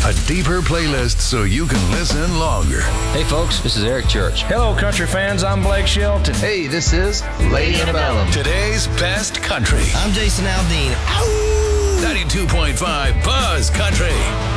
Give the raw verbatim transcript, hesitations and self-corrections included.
A deeper playlist so you can listen longer. Hey folks, this is Eric Church. Hello country fans, I'm Blake Shelton. Hey, this is Lady Antebellum. Today's best country. I'm Jason Aldean. ninety-two point five Buzz Country.